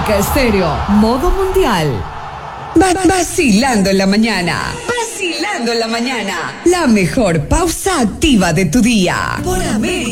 América Estéreo, modo mundial. Vacilando en la mañana. Vacilando en la mañana. La mejor pausa activa de tu día. Por América.